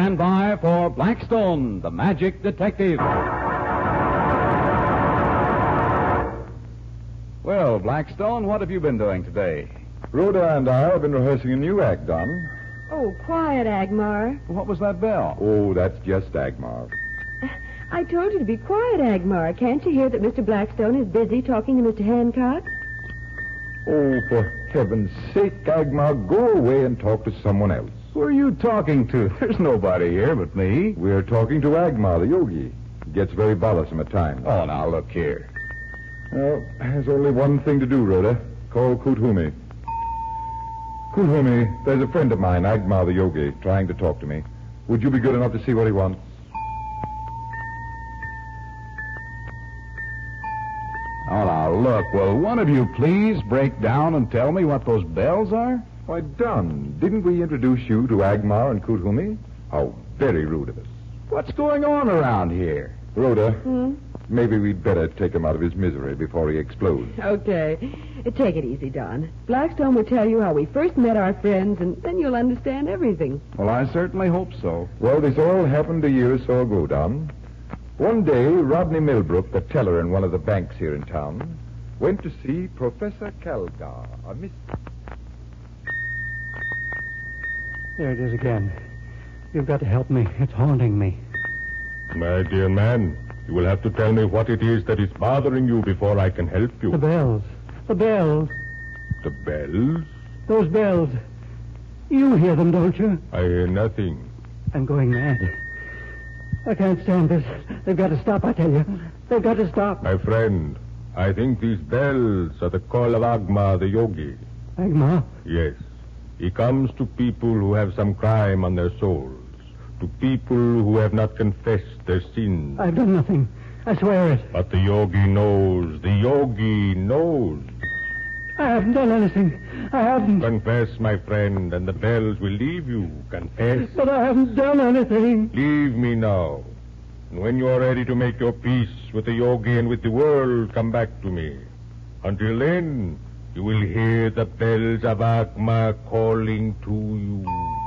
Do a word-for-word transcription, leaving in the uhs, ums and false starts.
stand by for Blackstone, the Magic Detective. Well, Blackstone, what have you been doing today? Rhoda and I have been rehearsing a new act, Don. Oh, quiet, Agmar. What was that bell? Oh, that's just Agmar. I told you to be quiet, Agmar. Can't you hear that Mister Blackstone is busy talking to Mister Hancock? Oh, for heaven's sake, Agmar, go away and talk to someone else. Who are you talking to? There's nobody here but me. We're talking to Agmar, the yogi. He gets very bothersome at times. Oh, now, look here. Well, there's only one thing to do, Rhoda. Call Kuthumi. Kuthumi, there's a friend of mine, Agmar the yogi, trying to talk to me. Would you be good enough to see what he wants? Oh, now, look, will one of you please break down and tell me what those bells are? Why, Don, didn't we introduce you to Agmar and Kuthumi? How very rude of us. What's going on around here? Rhoda, Hmm? maybe we'd better take him out of his misery before he explodes. Okay. Take it easy, Don. Blackstone will tell you how we first met our friends, and then you'll understand everything. Well, I certainly hope so. Well, this all happened a year or so ago, Don. One day, Rodney Millbrook, the teller in one of the banks here in town, went to see Professor Calgar, a mystic. There it is again. You've got to help me. It's haunting me. My dear man, you will have to tell me what it is that is bothering you before I can help you. The bells. The bells. The bells? Those bells. You hear them, don't you? I hear nothing. I'm going mad. I can't stand this. They've got to stop, I tell you. They've got to stop. My friend, I think these bells are the call of Agma the yogi. Agma? Yes. He comes to people who have some crime on their souls. To people who have not confessed their sins. I've done nothing. I swear it. But the yogi knows. The yogi knows. I haven't done anything. I haven't. Confess, my friend, and the bells will leave you. Confess. But I haven't done anything. Leave me now. And when you are ready to make your peace with the yogi and with the world, come back to me. Until then, you will hear the bells of Agma calling to you.